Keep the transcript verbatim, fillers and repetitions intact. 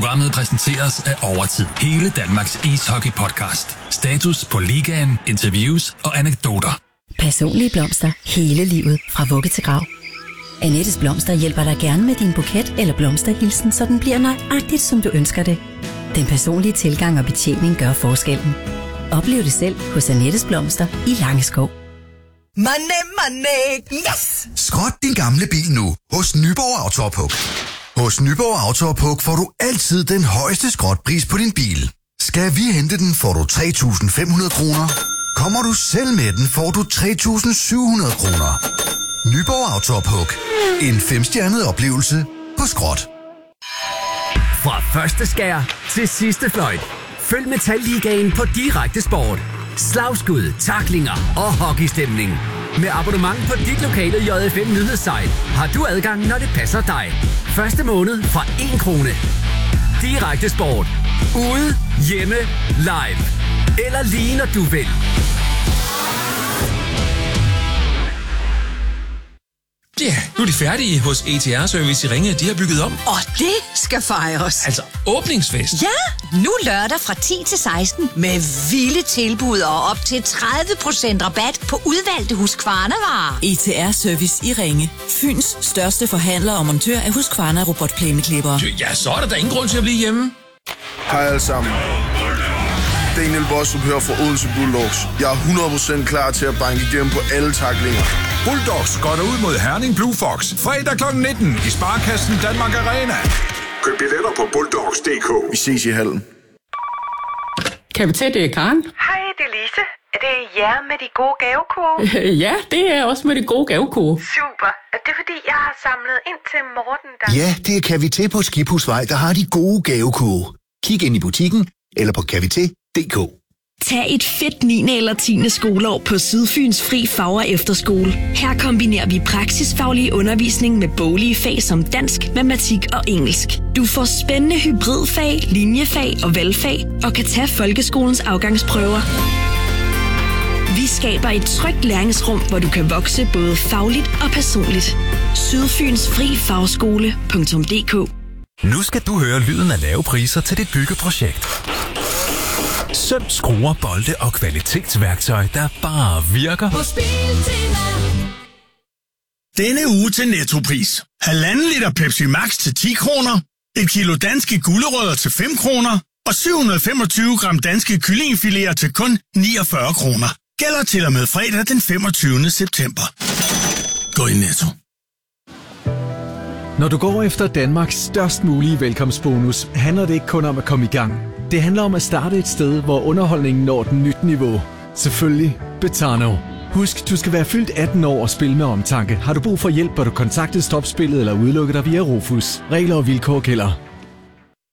Programmet præsenteres af Overtid. Hele Danmarks ishockey-podcast. Status på ligaen, interviews og anekdoter. Personlige blomster hele livet, fra vugge til grav. Annettes Blomster hjælper dig gerne med din buket eller blomsterhilsen, så den bliver nøjagtigt, som du ønsker det. Den personlige tilgang og betjening gør forskellen. Oplev det selv hos Annettes Blomster i Langeskov. Money, money, yes! Skrot din gamle bil nu hos Nyborg Autopuk. Hos Nyborg Autopuk får du altid den højeste skrotpris på din bil. Skal vi hente den, får du tre tusind fem hundrede kroner. Kommer du selv med den, får du tre tusind syv hundrede kroner. Nyborg Autopuk. En femstjernet oplevelse på skrot. Fra første skær til sidste fløjt. Følg Metalligaen på Direkte Sport. Slagskud, tacklinger og hockeystemning. Med abonnement på dit lokale J F M nyhedssite har du adgang, når det passer dig. Første måned fra en krone. Direkte Sport. Ude, hjemme, live. Eller lige når du vil. Ja, nu er de færdige hos E T R-service i Ringe. De har bygget om. Og det skal fejres. Altså åbningsfest. Ja, nu lørdag fra ti til seksten med vilde tilbud og op til tredive procent rabat på udvalgte Husqvarna-varer. E T R-service i Ringe. Fyns største forhandler og montør af Husqvarna robotplæneklippere. Ja, så er der da ingen grund til at blive hjemme. Hej alle sammen. Daniel Bostrup her fra Odense Bulldogs. Jeg er hundrede procent klar til at banke igennem på alle tacklinger. Bulldogs går ud mod Herning Blue Fox. Fredag klokken nitten i Sparkassen Danmark Arena. Køb billetter på bulldogs punktum d k. Vi ses i hallen. Kan vi tage det, Karen? Hej, det er Lise. Er det jer med de gode gavekurve? Ja, det er også med de gode gavekurve. Super. Det er fordi, jeg har samlet ind til Morten, der... Ja, det kan vi til på Skibhusvej, der har de gode gavekurve. Kig ind i butikken eller på kavité punktum d k. Tag et fedt niende eller tiende skoleår på Sydfyns Fri Fag- og Efterskole. Her kombinerer vi praksisfaglig undervisning med boglige fag som dansk, matematik og engelsk. Du får spændende hybridfag, linjefag og valgfag og kan tage folkeskolens afgangsprøver. Vi skaber et trygt læringsrum, hvor du kan vokse både fagligt og personligt. Sydfyns Fri Fagskole punktum d k. Nu skal du høre lyden af lave priser til dit byggeprojekt. Søm, skruer, bolde og kvalitetsværktøj, der bare virker. Hos Biltema. Denne uge til Nettopris. Halvanden liter Pepsi Max til ti kroner. Et kilo danske gulerødder til fem kroner. Og syv hundrede og femogtyve gram danske kyllingefiléer til kun niogfyrre kroner. Gælder til og med fredag den femogtyvende september. Gå i Netto. Når du går efter Danmarks størst mulige velkomstbonus, handler det ikke kun om at komme i gang. Det handler om at starte et sted, hvor underholdningen når den nyt niveau. Selvfølgelig Betano. Husk, du skal være fyldt atten år og spille med omtanke. Har du brug for hjælp, bør du kontakte Stopspillet eller udelukke dig via Rofus. Regler og vilkår gælder.